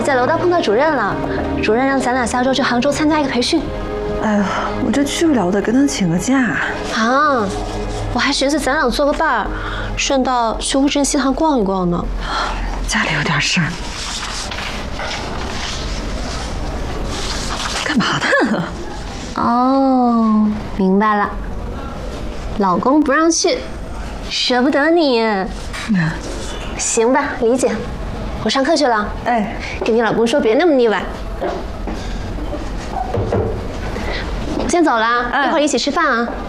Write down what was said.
在楼道碰到主任了，主任让咱俩下周去杭州参加一个培训。 哎呦，我这去不了，我得跟他请个假。 啊，我还寻思咱俩做个伴儿，顺道去乌镇西塘逛一逛呢。 家里有点事儿。干嘛呢？ 哦，明白了，老公不让去，舍不得你。行吧，理解。我上课去了。 哎， 跟你老公说别那么腻歪。先走了，一会儿一起吃饭啊。